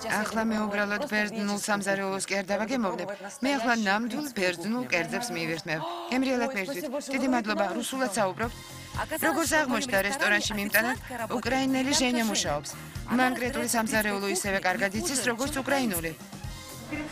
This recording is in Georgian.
ახლა მე უბრალოდ ბერძნულ სამზარეულოს კი არ დავაგემოვნებ. მე ახლა ნამდვილ ბერძნულ კერძებს მივირთმევ. გემრიელად მივირთვით. დიდი მადლობა, რუსულად საუბრობთ. როგორც აღმოჩნდა რესტორანში მიმტანად, უკრაინელი ჟენია მუშაობს. მან კრეტული სამზარეულო ისევე კარგად იცის, როგორც უკრაინული.